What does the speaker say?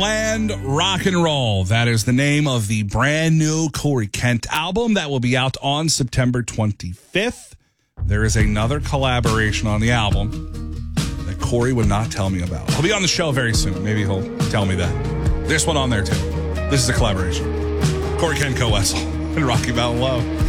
Land Rock and Roll. That is the name of the brand new Corey Kent album that will be out on September 25th. There is another collaboration on the album that Corey would not tell me about. He'll be on the show very soon. Maybe he'll tell me that. There's one on there too. This is a collaboration. Corey Kent, Co-Wessel, and Rocky Mountain Low.